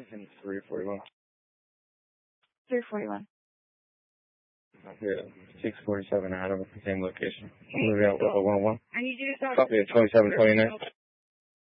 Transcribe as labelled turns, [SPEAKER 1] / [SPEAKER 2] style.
[SPEAKER 1] in 341.
[SPEAKER 2] 341.
[SPEAKER 1] Yeah, 647 Adam, same location. Moving out with 101.
[SPEAKER 2] I need you to stop.
[SPEAKER 1] Copy at 2729.